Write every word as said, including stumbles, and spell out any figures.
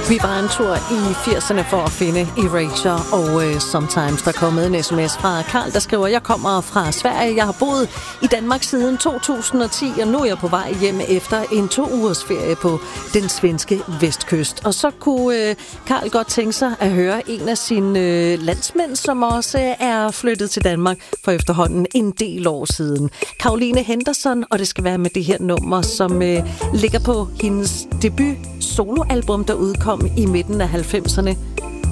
Vi var en tur i firserne for at finde Erasure, og uh, sometimes der er kommet en sms fra Karl, der skriver: jeg kommer fra Sverige, jeg har boet i Danmark siden to tusind og ti, og nu er jeg på vej hjem efter en to ugers ferie på den svenske vestkyst. Og så kunne uh, Karl godt tænke sig at høre en af sine uh, landsmænd, som også er flyttet til Danmark for efterhånden en del år siden. Caroline Henderson, og det skal være med det her nummer, som uh, ligger på hendes debut soloalbum, der udkom i midten af halvfemserne.